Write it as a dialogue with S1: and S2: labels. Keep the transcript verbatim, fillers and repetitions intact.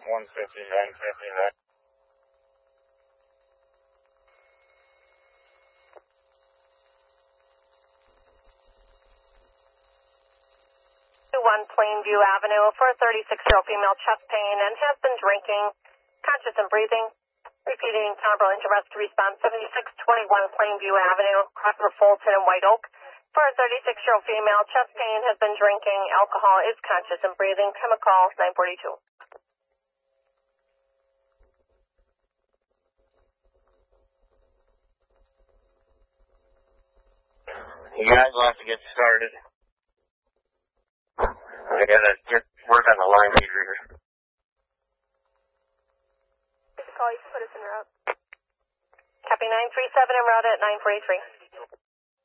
S1: one fifty-nine fifty-nine.
S2: one Plainview Avenue for a thirty-six-year-old female, chest pain, and has been drinking, conscious and breathing. Repeating Connellboro Rescue Response, seventy-six twenty-one Plainview Avenue, across from Fulton and White Oak. For a thirty-six-year-old female, chest pain, has been drinking, alcohol, is conscious and breathing. Chemical nine forty-two.
S1: You guys will have to get started. I gotta get work on the line meter here.
S2: Call, you can put us en route. Copy nine three seven, en route at nine forty-three.